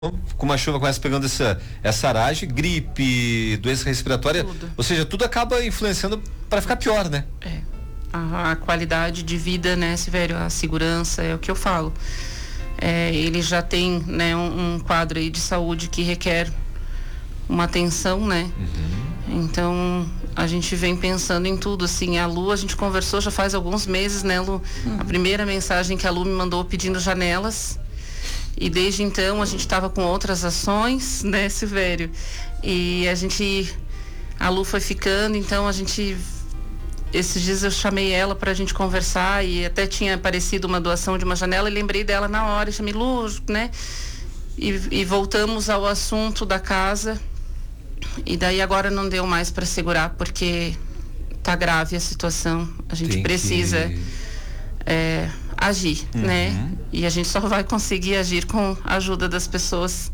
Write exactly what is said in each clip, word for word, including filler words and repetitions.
com uma chuva começa pegando essa, essa aragem, gripe, doença respiratória, tudo. Ou seja, tudo acaba influenciando para ficar pior, né? É, a, a qualidade de vida, né, Silvério, a segurança, é o que eu falo. É, ele já tem, né, um, um quadro aí de saúde que requer uma atenção, né? Uhum. Então, a gente vem pensando em tudo, assim, a Lu, a gente conversou já faz alguns meses, né, Lu? Uhum. A primeira mensagem que a Lu me mandou pedindo janelas. E desde então a gente estava com outras ações, né, Silvério? E a gente, a Lu foi ficando, então a gente, esses dias eu chamei ela para a gente conversar e até tinha aparecido uma doação de uma janela e lembrei dela na hora, e chamei Lu, né? E, e voltamos ao assunto da casa e daí agora não deu mais para segurar porque tá grave a situação, a gente Tem precisa... Que... É, agir, uhum. né? E a gente só vai conseguir agir com a ajuda das pessoas.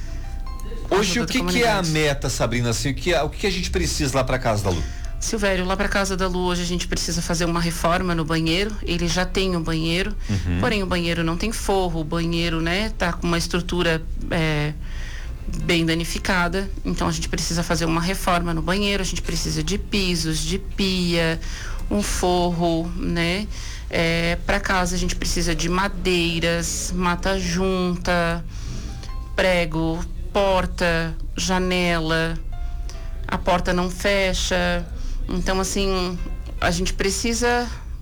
Hoje o que, que é a meta, Sabrina? Assim, o, que, o que a gente precisa lá para casa da Lu? Silvério, lá para casa da Lu hoje a gente precisa fazer uma reforma no banheiro. Ele já tem um banheiro, uhum. porém o banheiro não tem forro, o banheiro, né, tá com uma estrutura é, bem danificada. Então a gente precisa fazer uma reforma no banheiro. A gente precisa de pisos, de pia, um forro, né? É, para casa a gente precisa de madeiras, mata junta, prego, porta, janela, a porta não fecha. Então assim, a gente precisa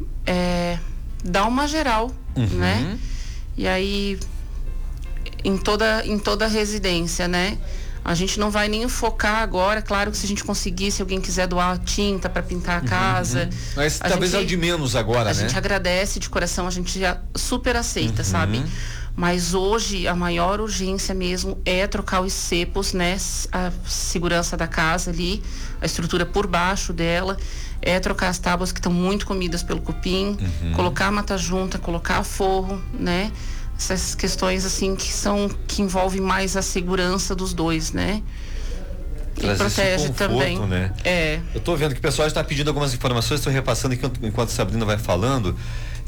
é, dar uma geral, uhum. né? E aí em toda, em toda a residência, né? A gente não vai nem focar agora, claro que se a gente conseguir, se alguém quiser doar tinta para pintar a casa. Uhum. Mas talvez gente, é o de menos agora, a né? A gente agradece de coração, a gente já super aceita, uhum. sabe? Mas hoje a maior urgência mesmo é trocar os cepos, né? A segurança da casa ali, a estrutura por baixo dela, é trocar as tábuas que estão muito comidas pelo cupim, uhum. colocar a mata junta, colocar forro, né? Essas questões assim que são que envolvem mais a segurança dos dois, né? E protege conforto, também. Né? É. Eu tô vendo que o pessoal está pedindo algumas informações, estou repassando aqui enquanto a Sabrina vai falando.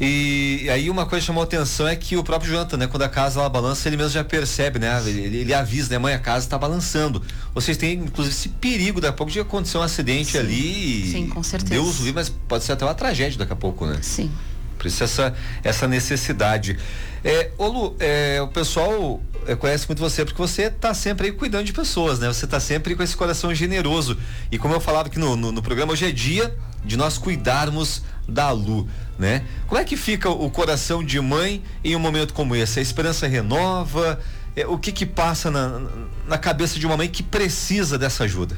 E aí uma coisa que chamou a atenção é que o próprio Jonathan, né, quando a casa ela balança, ele mesmo já percebe, né? Ele, ele avisa, né, mãe, a casa está balançando. Vocês têm inclusive esse perigo daqui a pouco de acontecer um acidente sim, ali. Sim, com certeza. Deus o livre, mas pode ser até uma tragédia daqui a pouco, né? Sim. Por isso essa, essa necessidade. É, ô Lu, é, o pessoal é, conhece muito você porque você está sempre aí cuidando de pessoas, né? Você está sempre com esse coração generoso. E como eu falava aqui no, no, no programa, hoje é dia de nós cuidarmos da Lu, né? Como é que fica o coração de mãe em um momento como esse? A esperança renova? É, o que que passa na, na cabeça de uma mãe que precisa dessa ajuda?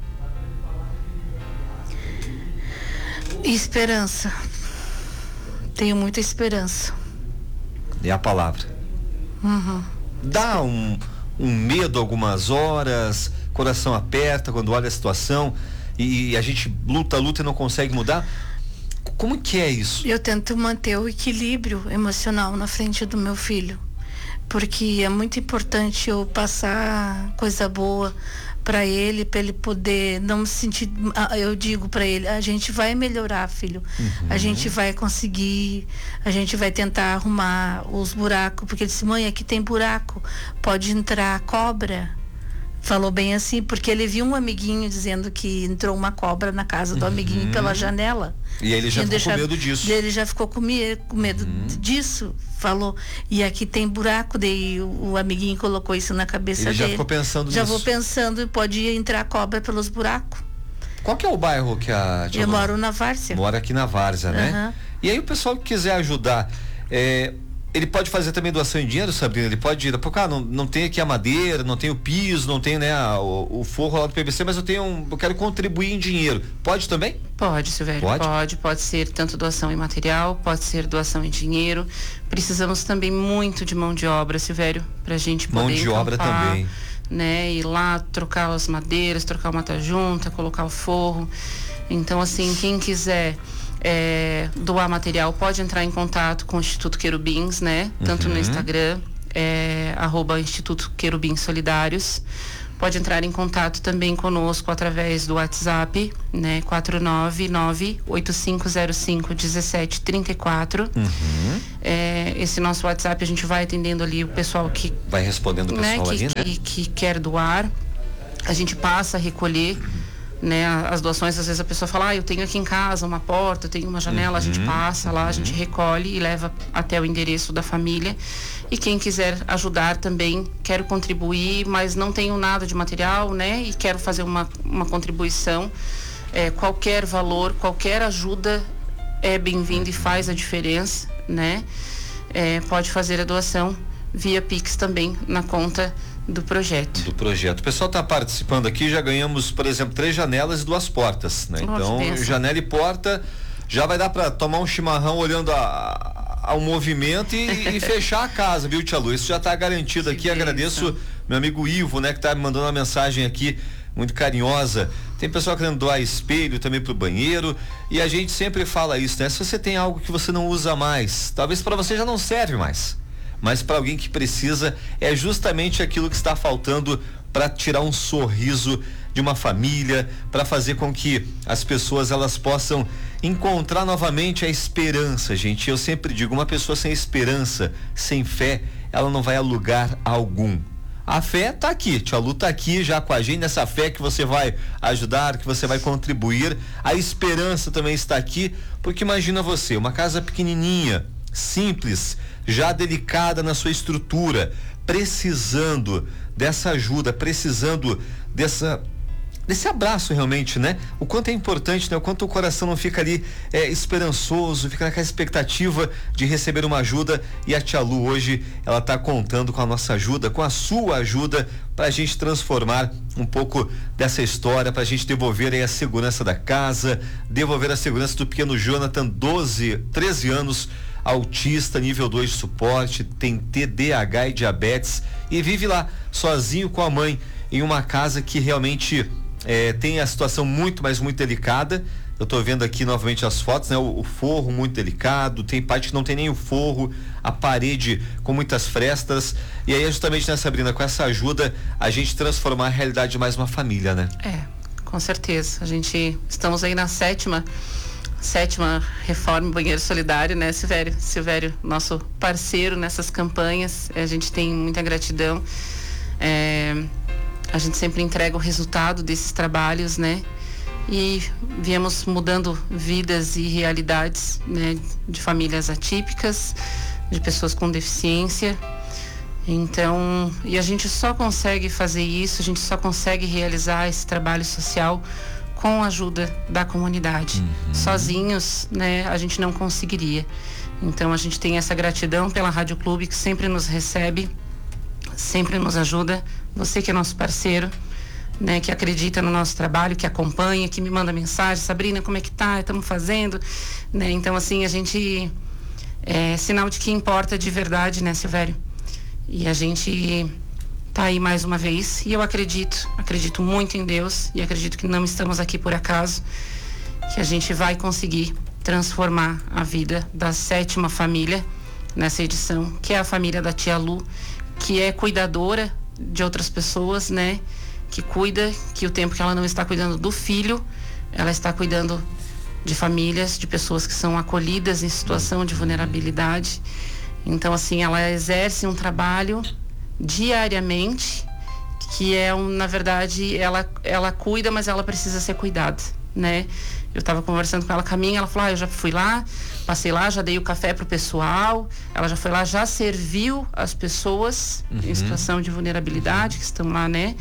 Esperança. Tenho muita esperança. É a palavra. Uhum. Dá um, um medo algumas horas, coração aperta quando olha a situação e, e a gente luta, luta e não consegue mudar. Como que é isso? Eu tento manter o equilíbrio emocional na frente do meu filho, porque é muito importante eu passar coisa boa para ele, para ele poder não se sentir, eu digo para ele, a gente vai melhorar, filho, uhum. a gente vai conseguir, a gente vai tentar arrumar os buracos, porque ele disse, mãe, aqui tem buraco, pode entrar cobra. Falou bem assim, porque ele viu um amiguinho dizendo que entrou uma cobra na casa do uhum. amiguinho pela janela. E ele já ficou deixar, com medo disso. Ele já ficou com, me, com medo uhum. disso, falou. E aqui tem buraco, daí o, o amiguinho colocou isso na cabeça ele dele. Ele já ficou pensando já nisso. Já vou pensando, pode entrar cobra pelos buracos. Qual que é o bairro que a tia Eu Lu... moro na Várzea. Mora aqui na Várzea, né? Uhum. E aí o pessoal que quiser ajudar, é... ele pode fazer também doação em dinheiro, Sabrina? Ele pode ir, porque ah, não, não tem aqui a madeira, não tem o piso, não tem, né, a, o, o forro lá do P V C, mas eu tenho um, eu quero contribuir em dinheiro. Pode também? Pode, Silvério. Pode? Pode, pode ser tanto doação em material, pode ser doação em dinheiro. Precisamos também muito de mão de obra, Silvério, pra gente poder mão de encampar, obra também. Né, ir lá trocar as madeiras, trocar o mata-junta, colocar o forro. Então, assim, quem quiser É, doar material pode entrar em contato com o Instituto Querubins, né? Tanto uhum. no Instagram, é arroba Instituto Querubim Solidários. Pode entrar em contato também conosco através do WhatsApp, né? quatro nove nove, oito cinco zero cinco, um sete três quatro. Uhum. É, esse nosso WhatsApp a gente vai atendendo ali o pessoal que... Vai respondendo o pessoal, né, que, ali, né? Que, que quer doar. A gente passa a recolher, né, as doações. Às vezes a pessoa fala, ah, eu tenho aqui em casa uma porta, eu tenho uma janela, uhum. a gente passa lá, uhum. a gente recolhe e leva até o endereço da família. E quem quiser ajudar também, quero contribuir, mas não tenho nada de material, né? E quero fazer uma, uma contribuição. É, qualquer valor, qualquer ajuda é bem-vinda e faz a diferença, né? É, pode fazer a doação via Pix também na conta do projeto. Do projeto. O pessoal está participando aqui, já ganhamos, por exemplo, três janelas e duas portas, né? Oh, então, janela e porta, já vai dar para tomar um chimarrão olhando a ao movimento e, e fechar a casa, viu, tia Lu? Isso já está garantido aqui. Agradeço meu amigo Ivo, né, que tá me mandando uma mensagem aqui muito carinhosa. Tem pessoal querendo doar espelho também pro banheiro, e a gente sempre fala isso, né? Se você tem algo que você não usa mais, talvez para você já não serve mais, mas para alguém que precisa, é justamente aquilo que está faltando para tirar um sorriso de uma família, para fazer com que as pessoas elas possam encontrar novamente a esperança, gente. Eu sempre digo, uma pessoa sem esperança, sem fé, ela não vai a lugar algum. A fé tá aqui, tia Lu tá aqui já com a gente, nessa fé que você vai ajudar, que você vai contribuir. A esperança também está aqui, porque imagina você, uma casa pequenininha, simples, já delicada na sua estrutura, precisando dessa ajuda, precisando dessa desse abraço realmente, né? O quanto é importante, né? O quanto o coração não fica ali é, esperançoso, fica naquela expectativa de receber uma ajuda, e a tia Lu hoje, ela tá contando com a nossa ajuda, com a sua ajuda, pra gente transformar um pouco dessa história, pra gente devolver aí a segurança da casa, devolver a segurança do pequeno Jonathan, doze, treze anos, autista, nível dois de suporte, tem T D A H e diabetes, e vive lá, sozinho com a mãe, em uma casa que realmente É, tem a situação muito, mas muito delicada. Eu tô vendo aqui novamente as fotos, né? O, o forro muito delicado, tem parte que não tem nem o forro, a parede com muitas frestas, e aí justamente, né, Sabrina, com essa ajuda a gente transformar a realidade de mais uma família, né? É, com certeza. A gente, estamos aí na sétima sétima reforma Banheiro Solidário, né, Silvério? Silvério, nosso parceiro nessas campanhas, a gente tem muita gratidão. É, a gente sempre entrega o resultado desses trabalhos, né? E viemos mudando vidas e realidades, né? De famílias atípicas, de pessoas com deficiência. Então, e a gente só consegue fazer isso, a gente só consegue realizar esse trabalho social com a ajuda da comunidade. Uhum. Sozinhos, né? A gente não conseguiria. Então, a gente tem essa gratidão pela Rádio Clube, que sempre nos recebe, sempre nos ajuda. Você que é nosso parceiro, né, que acredita no nosso trabalho, que acompanha, que me manda mensagem, Sabrina, como é que tá? Estamos fazendo, né? Então, assim, a gente é sinal de que importa de verdade, né, Silvério? E a gente tá aí mais uma vez, e eu acredito, acredito muito em Deus, e acredito que não estamos aqui por acaso, que a gente vai conseguir transformar a vida da sétima família nessa edição, que é a família da tia Lu, que é cuidadora de outras pessoas, né? Que cuida, que o tempo que ela não está cuidando do filho, ela está cuidando de famílias, de pessoas que são acolhidas em situação de vulnerabilidade. Então, assim, ela exerce um trabalho diariamente, que é, um, na verdade, ela, ela cuida, mas ela precisa ser cuidada, né? Eu estava conversando com ela caminho, ela falou, ah, eu já fui lá, passei lá, já dei o café pro pessoal, ela já foi lá, já serviu as pessoas uhum. em situação de vulnerabilidade, que estão lá, né,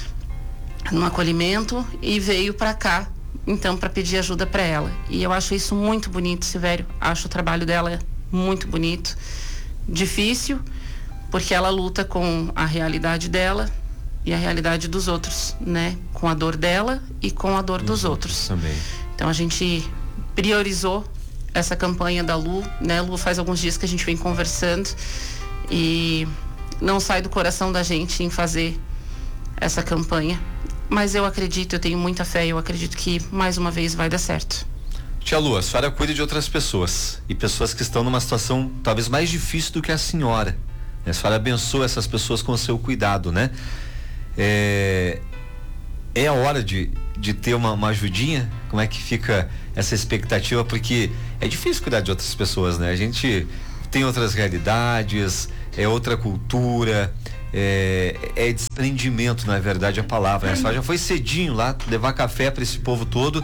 no acolhimento, e veio para cá, então, para pedir ajuda para ela. E eu acho isso muito bonito, Silvério, acho o trabalho dela muito bonito, difícil, porque ela luta com a realidade dela e a realidade dos outros, né, com a dor dela e com a dor dos, dos outros. Também. Então a gente priorizou essa campanha da Lu, né? Lu, faz alguns dias que a gente vem conversando e não sai do coração da gente em fazer essa campanha. Mas eu acredito, eu tenho muita fé, eu acredito que mais uma vez vai dar certo. Tia Lu, a senhora cuida de outras pessoas, e pessoas que estão numa situação talvez mais difícil do que a senhora, A senhora abençoa essas pessoas com o seu cuidado, né? É, é a hora de, de ter uma, uma ajudinha? Como é que fica essa expectativa? Porque é difícil cuidar de outras pessoas, né? A gente tem outras realidades, é outra cultura, é, é desprendimento, na verdade, a palavra. Né? A senhora já foi cedinho lá levar café para esse povo todo.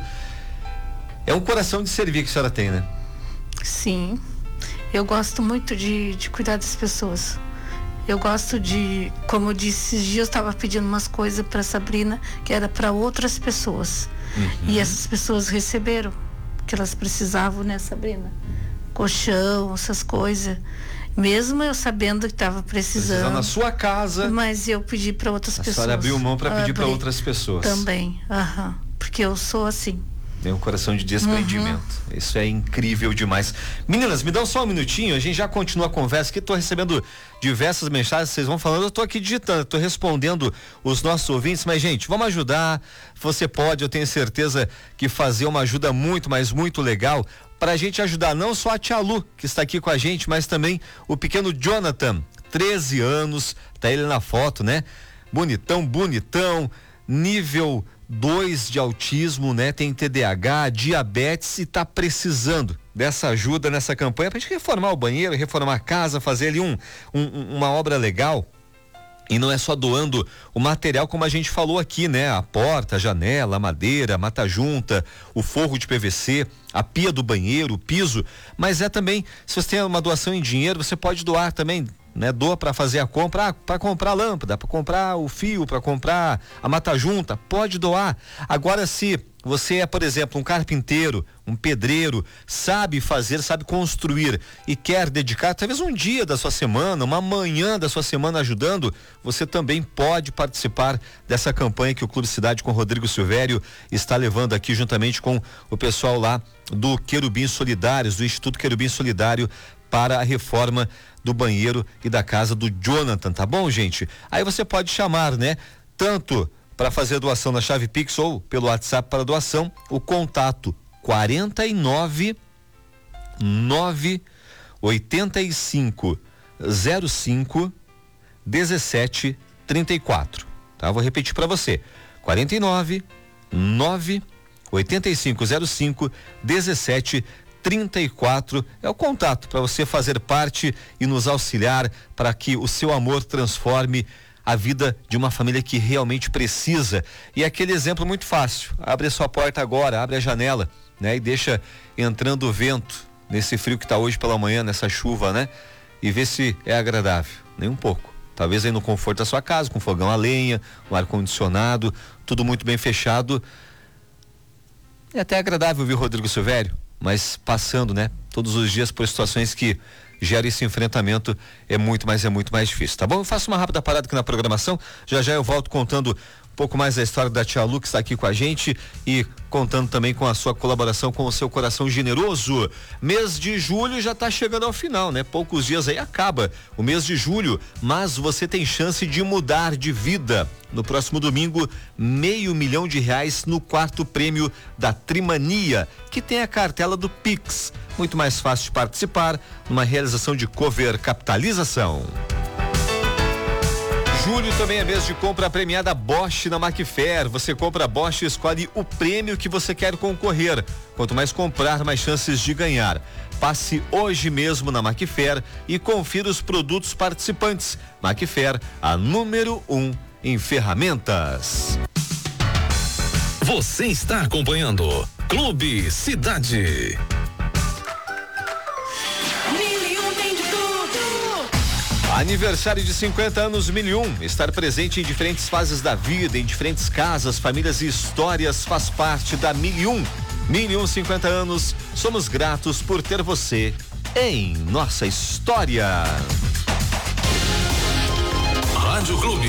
É um coração de servir que a senhora tem, né? Sim, eu gosto muito de, de cuidar das pessoas. Eu gosto de, como eu disse, esses dias eu estava pedindo umas coisas para Sabrina que era para outras pessoas. Uhum. E essas pessoas receberam o que elas precisavam, né, Sabrina? Colchão, essas coisas. Mesmo eu sabendo que estava precisando. Precisando na sua casa. Mas eu pedi para outras a pessoas. A senhora abriu mão para pedir para outras pessoas. Também, aham. Porque eu sou assim. Tem um coração de desprendimento. Uhum. Isso é incrível demais. Meninas, me dão só um minutinho, a gente já continua a conversa aqui. Tô recebendo diversas mensagens, vocês vão falando, eu tô aqui digitando, tô respondendo os nossos ouvintes, mas gente, vamos ajudar. Você pode, eu tenho certeza que fazer uma ajuda muito, mas muito legal pra gente ajudar não só a tia Lu, que está aqui com a gente, mas também o pequeno Jonathan, treze anos, tá ele na foto, né? Bonitão, bonitão, nível dois de autismo, né? Tem T D A H, diabetes e tá precisando dessa ajuda nessa campanha pra gente reformar o banheiro, reformar a casa, fazer ali um, um, uma obra legal. E não é só doando o material, como a gente falou aqui, né? A porta, a janela, a madeira, a mata-junta, o forro de P V C, a pia do banheiro, o piso, mas é também, se você tem uma doação em dinheiro, você pode doar também, né? Doa para fazer a compra, ah, para comprar a lâmpada, para comprar o fio, para comprar a mata-junta, pode doar. Agora, se você é, por exemplo, um carpinteiro, um pedreiro, sabe fazer, sabe construir e quer dedicar talvez um dia da sua semana, uma manhã da sua semana ajudando, você também pode participar dessa campanha que o Clube Cidade com Rodrigo Silvério está levando aqui juntamente com o pessoal lá do Querubim Solidários, do Instituto Querubim Solidário, para a reforma do banheiro e da casa do Jonathan, tá bom, gente? Aí você pode chamar, né? Tanto para fazer doação na chave Pix ou pelo WhatsApp para doação, o contato quarenta e nove nove oitenta e cinco zero cinco dezessete trinta e quatro, tá? Vou repetir para você, quarenta e nove nove oitenta e cinco zero cinco dezessete trinta e quatro é o contato para você fazer parte e nos auxiliar para que o seu amor transforme a vida de uma família que realmente precisa. E aquele exemplo muito fácil, abre a sua porta agora, abre a janela, né? E deixa entrando o vento nesse frio que está hoje pela manhã, nessa chuva, né? E vê se é agradável, nem um pouco. Talvez aí no conforto da sua casa, com fogão a lenha, um ar-condicionado, tudo muito bem fechado. É até agradável, viu, Rodrigo Silvério? Mas passando, né? Todos os dias por situações que gera esse enfrentamento é muito, mas é muito mais difícil, tá bom? Eu faço uma rápida parada aqui na programação, já já eu volto contando um pouco mais da história da tia Lu, que está aqui com a gente, e contando também com a sua colaboração, com o seu coração generoso. Mês de julho já está chegando ao final, né? Poucos dias aí acaba o mês de julho, mas você tem chance de mudar de vida. No próximo domingo, meio milhão de reais no quarto prêmio da Trimania, que tem a cartela do Pix. Muito mais fácil de participar numa realização de cover capitalização. Julho também é mês de compra premiada Bosch na Macfair. Você compra Bosch e escolhe o prêmio que você quer concorrer. Quanto mais comprar, mais chances de ganhar. Passe hoje mesmo na Macfair e confira os produtos participantes. Macfair, a número um em ferramentas. Você está acompanhando Clube Cidade. Aniversário de cinquenta anos Mil e Um. Estar presente em diferentes fases da vida, em diferentes casas, famílias e histórias faz parte da Mil e Um. Mil e Um, cinquenta anos. Somos gratos por ter você em nossa história. Rádio Clube.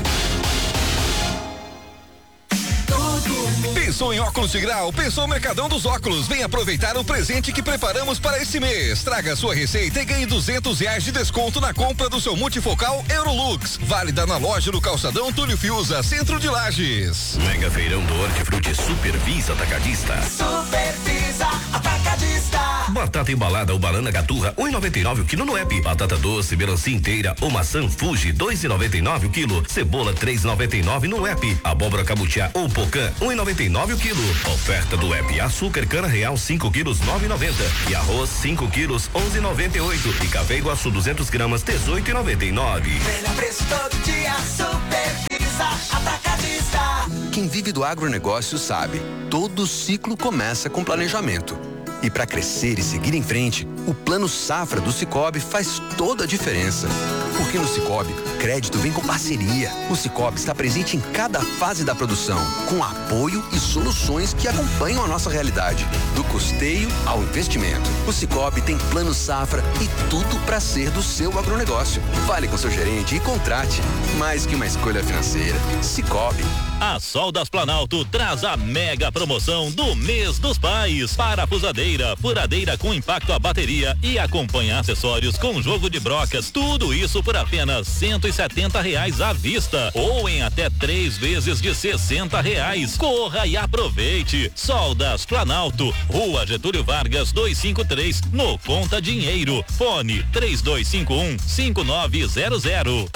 Pensou em óculos de grau? Pensou Mercadão dos Óculos. Vem aproveitar o presente que preparamos para esse mês. Traga sua receita e ganhe duzentos reais de desconto na compra do seu multifocal Eurolux. Válida na loja do Calçadão Túlio Fiuza, Centro de Lages. Mega feirão do Hortifruti Supervisa Atacadista. Supervisa Atacadista. Batata embalada ou banana gaturra, um e noventa e nove o quilo no app. Batata doce, melancia inteira ou maçã Fuji, dois e noventa e nove o quilo. Cebola, três e noventa e nove no app. Abóbora cabutiá ou pocã, um e noventa e nove o quilo. Oferta do app. Açúcar cana real, cinco quilos, nove e noventa. E arroz, cinco quilos, onze e noventa e oito. E café Iguaçu, duzentos gramas, dezoito e noventa e nove. Melhor preço todo dia, Supervisa Atacadista. Quem vive do agronegócio sabe, todo ciclo começa com planejamento. E para crescer e seguir em frente, o Plano Safra do Sicoob faz toda a diferença. Porque no Sicoob, crédito vem com parceria. O Sicoob está presente em cada fase da produção, com apoio e soluções que acompanham a nossa realidade, do custeio ao investimento. O Sicoob tem Plano Safra e tudo para ser do seu agronegócio. Fale com seu gerente e contrate. Mais que uma escolha financeira, Sicoob. A Soldas Planalto traz a mega promoção do mês dos pais. Parafusadeira, furadeira com impacto à bateria e acompanha acessórios com jogo de brocas. Tudo isso por apenas cento e setenta reais à vista ou em até três vezes de sessenta reais. Corra e aproveite. Soldas Planalto, Rua Getúlio Vargas duzentos e cinquenta e três, no Conta Dinheiro. Fone três dois cinco um, cinco nove zero zero.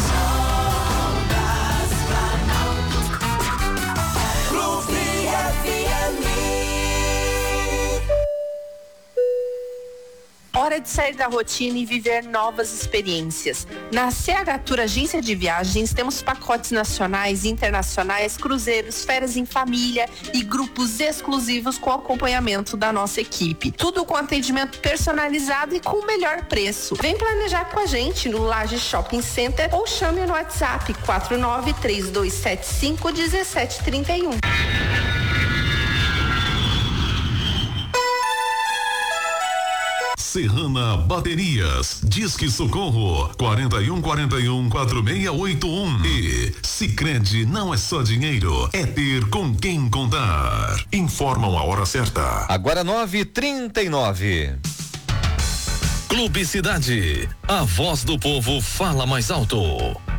Hora de sair da rotina e viver novas experiências. Na C H Tour Agência de Viagens temos pacotes nacionais e internacionais, cruzeiros, férias em família e grupos exclusivos com acompanhamento da nossa equipe. Tudo com atendimento personalizado e com o melhor preço. Vem planejar com a gente no Laje Shopping Center ou chame no WhatsApp quatro nove três dois sete cinco um sete três um. Serrana Baterias, Disque Socorro, quarenta e um, quarenta e um, quarenta e seis oitenta e um. E Sicredi não é só dinheiro, é ter com quem contar. Informam a hora certa. Agora nove e trinta e nove. Clube Cidade, a voz do povo fala mais alto.